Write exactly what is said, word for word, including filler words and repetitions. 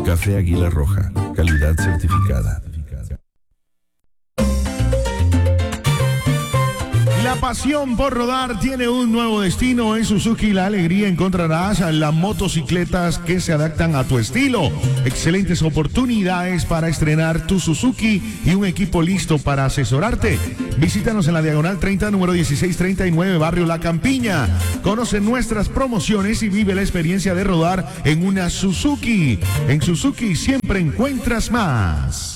Café Águila Roja, calidad certificada. La pasión por rodar tiene un nuevo destino. En Suzuki La Alegría encontrarás las motocicletas que se adaptan a tu estilo. Excelentes oportunidades para estrenar tu Suzuki y un equipo listo para asesorarte. Visítanos en la Diagonal treinta, número dieciséis treinta y nueve, Barrio La Campiña. Conoce nuestras promociones y vive la experiencia de rodar en una Suzuki. En Suzuki siempre encuentras más.